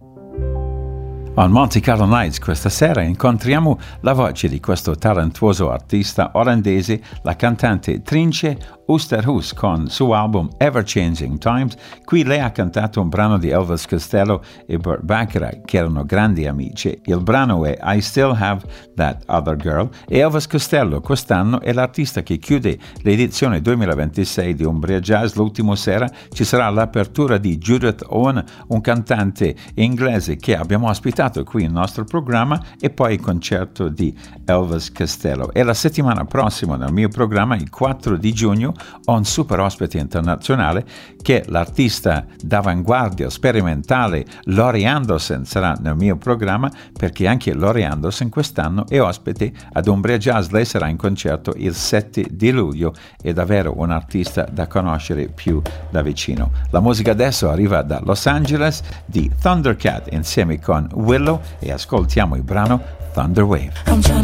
On Monte Carlo Nights questa sera incontriamo la voce di questo talentuoso artista olandese, la cantante Trintje Oosterhuis, con suo album Ever Changing Times. Qui lei ha cantato un brano di Elvis Costello e Burt Bacharach, che erano grandi amici. Il brano è I Still Have That Other Girl, e Elvis Costello quest'anno è l'artista che chiude l'edizione 2026 di Umbria Jazz. L'ultima sera ci sarà l'apertura di Judith Owen, un cantante inglese che abbiamo ospitato qui nel nostro programma, e poi il concerto di Elvis Costello. E la settimana prossima nel mio programma, il 4 di giugno, ho un super ospite internazionale che è l'artista d'avanguardia sperimentale Laurie Anderson. Sarà nel mio programma perché anche Laurie Anderson quest'anno è ospite ad Umbria Jazz. Lei sarà in concerto il 7 di luglio, è davvero un artista da conoscere più da vicino. La musica adesso arriva da Los Angeles di Thundercat insieme con Willow, e ascoltiamo il brano Thunder Wave.